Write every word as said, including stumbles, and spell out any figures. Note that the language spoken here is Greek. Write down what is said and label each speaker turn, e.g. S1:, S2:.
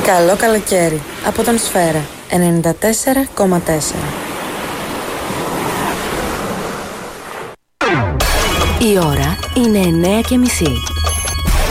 S1: Καλό καλοκαίρι από τον Σφαίρα ενενήντα τέσσερα κόμμα τέσσερα.
S2: Η ώρα είναι εννέα και μισή.